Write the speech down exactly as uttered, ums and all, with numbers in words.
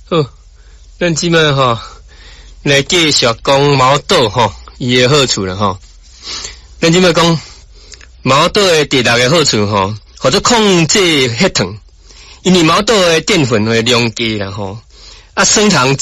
好，咱即摆吼来继续讲毛豆吼伊诶好处啦吼。咱即摆讲毛豆诶第六个好处吼，或者控制血糖，因为毛豆诶淀粉会量低啦吼，啊升糖